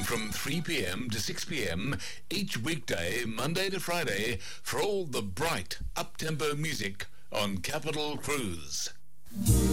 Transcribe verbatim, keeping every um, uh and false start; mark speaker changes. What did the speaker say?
Speaker 1: from three p.m. to six p.m. each weekday, Monday to Friday, for all the bright, up-tempo music on Capital Cruise.